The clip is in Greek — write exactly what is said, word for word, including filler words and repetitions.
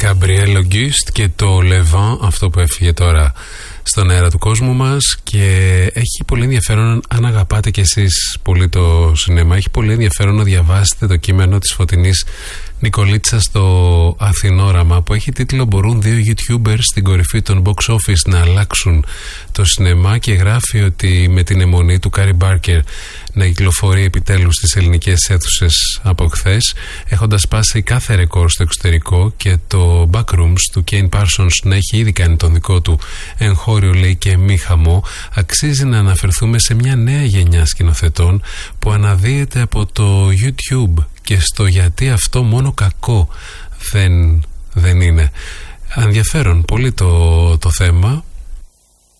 Gabriel Auguste και το Levant, αυτό που έφυγε τώρα στον αέρα του κόσμου μας. Και έχει πολύ ενδιαφέρον, αν αγαπάτε κι εσείς πολύ το σινέμα, έχει πολύ ενδιαφέρον να διαβάσετε το κείμενο της Φωτεινής Νικολίτσα στο Αθηνόραμα, που έχει τίτλο «Μπορούν δύο YouTubers στην κορυφή των box office να αλλάξουν το σινεμά», και γράφει ότι με την αιμονή του Κάρι Μπάρκερ να κυκλοφορεί επιτέλους στις ελληνικές αίθουσες από χθες, έχοντας σπάσει κάθε ρεκόρ στο εξωτερικό, και το Backrooms του Kane Parsons να έχει ήδη κάνει τον δικό του εγχώριο, λέει, και μη χαμό, αξίζει να αναφερθούμε σε μια νέα γενιά σκηνοθετών που αναδύεται από το YouTube και στο γιατί αυτό μόνο κακό δεν, δεν είναι. Ενδιαφέρον πολύ το, το θέμα.